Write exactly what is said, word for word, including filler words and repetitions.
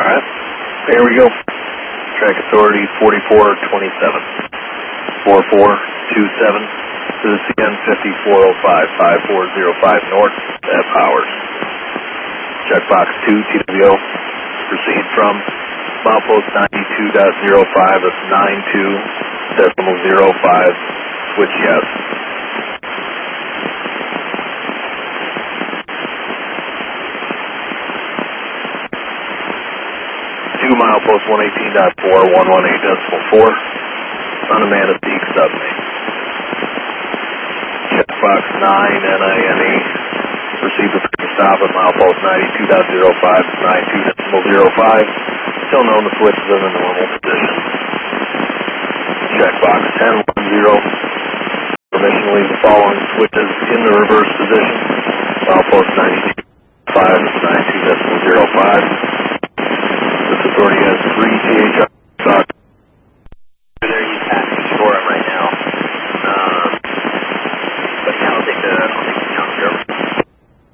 Alright, here we go. Track authority forty-four twenty-seven. four four two seven. This is again fifty-four oh five, five four oh five north at Powers. Checkbox two, T W O. Proceed from milepost ninety-two point oh five, that's ninety-two decimal zero five, switch yes. two milepost one eighteen point four, one eighteen decimal four, unmanned Peak suddenly. Checkbox nine, N I N E. Proceed with stop at milepost ninety-two point oh five, ninety-two decimal zero five. Still known the switch is in the normal position. Checkbox ten ten. Permission to leave the following switches in the reverse position. Milepost ninety-two point five, ninety-two decimal zero five. This authority has